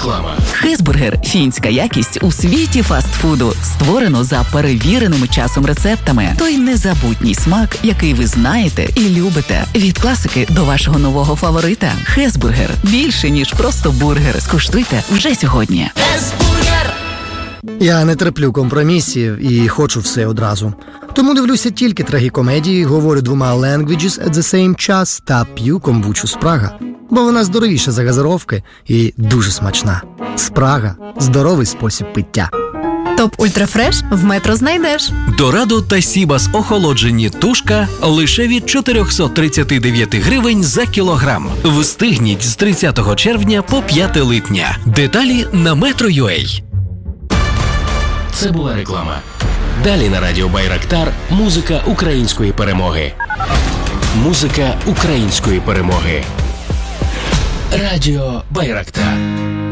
Реклама. Хесбургер – фінська якість у світі фастфуду. Створено за перевіреними часом рецептами. Той незабутній смак, який ви знаєте і любите. Від класики до вашого нового фаворита. Хесбургер – більше, ніж просто бургер. Скуштуйте вже сьогодні. Хесбургер! Я не терплю компромісів і хочу все одразу. Тому дивлюся тільки трагікомедії, говорю 2 languages at the same час та п'ю комбучу Спрага. Бо вона здоровіша за газировки і дуже смачна. Спрага – здоровий спосіб пиття. Топ Ультрафреш в Метро знайдеш. Дорадо та Сібас охолоджені тушка лише від 439 гривень за кілограм. Встигніть з 30 червня по 5 липня. Деталі на Metro.ua. Це була реклама. Далі на радіо Байрактар музика української перемоги. Музика української перемоги. Радіо Байрактар.